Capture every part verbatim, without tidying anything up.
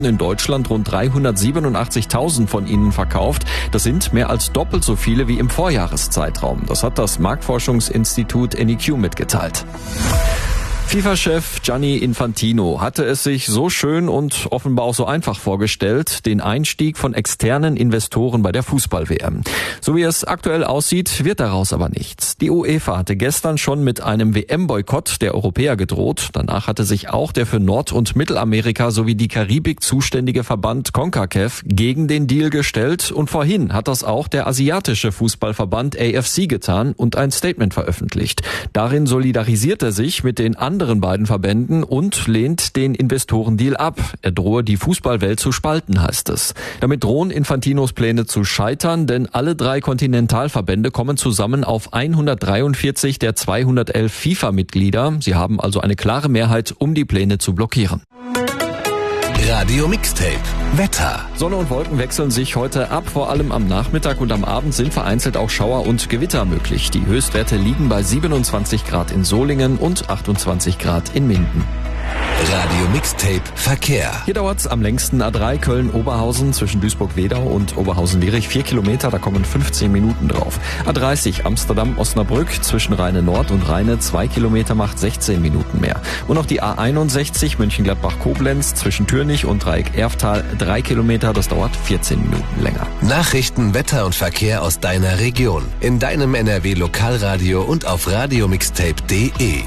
In Deutschland rund dreihundertsiebenundachtzigtausend von ihnen verkauft. Das sind mehr als doppelt so viele wie im Vorjahreszeitraum. Das hat das Marktforschungsinstitut N E Q mitgeteilt. FIFA-Chef Gianni Infantino hatte es sich so schön und offenbar auch so einfach vorgestellt, den Einstieg von externen Investoren bei der Fußball-W M. So wie es aktuell aussieht, wird daraus aber nichts. Die UEFA hatte gestern schon mit einem W M-Boykott der Europäer gedroht. Danach hatte sich auch der für Nord- und Mittelamerika sowie die Karibik zuständige Verband CONCACAF gegen den Deal gestellt. Und vorhin hat das auch der asiatische Fußballverband A F C getan und ein Statement veröffentlicht. Darin solidarisiert er sich mit den anderen anderen beiden Verbänden und lehnt den Investorendeal ab. Er drohe die Fußballwelt zu spalten, heißt es. Damit drohen Infantinos Pläne zu scheitern, denn alle drei Kontinentalverbände kommen zusammen auf hundertdreiundvierzig der zweihundertelf FIFA-Mitglieder. Sie haben also eine klare Mehrheit, um die Pläne zu blockieren. Radio Mixtape. Wetter. Sonne und Wolken wechseln sich heute ab. Vor allem am Nachmittag und am Abend sind vereinzelt auch Schauer und Gewitter möglich. Die Höchstwerte liegen bei siebenundzwanzig Grad in Solingen und achtundzwanzig Grad in Minden. Radio Mixtape Verkehr. Hier dauert's am längsten A drei Köln-Oberhausen zwischen Duisburg-Wedau und Oberhausen-Lierich. Vier Kilometer, da kommen fünfzehn Minuten drauf. A dreißig Amsterdam-Osnabrück zwischen Rheine-Nord und Rheine. Zwei Kilometer macht sechzehn Minuten mehr. Und auch die A einundsechzig Mönchengladbach-Koblenz zwischen Türnich und Dreieck-Erftal. Drei Kilometer, das dauert vierzehn Minuten länger. Nachrichten, Wetter und Verkehr aus deiner Region. In deinem N R W-Lokalradio und auf radiomixtape punkt de.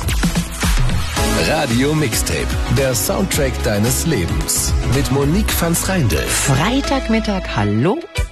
Radio Mixtape, der Soundtrack deines Lebens. Mit Monique van Schreindel. Freitagmittag, hallo?